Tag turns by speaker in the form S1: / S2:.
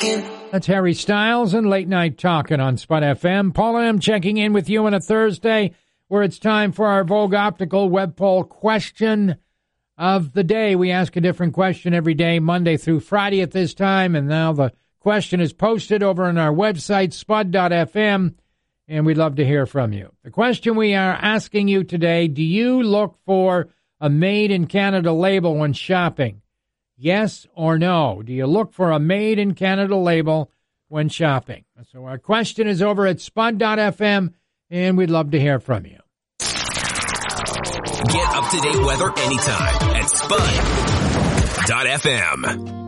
S1: talking.
S2: That's Harry Styles and Late Night Talking on Spud FM. Paula M. checking in with you on a Thursday where it's time for our Vogue Optical web poll question of the day. We ask a different question every day, Monday through Friday at this time, and now the question is posted over on our website, spud.fm, and we'd love to hear from you. The question we are asking you today, do you look for a Made in Canada label when shopping? Yes or no? Do you look for a Made in Canada label when shopping? So our question is over at spud.fm, and we'd love to hear from you.
S3: Get up-to-date weather anytime at spud.fm.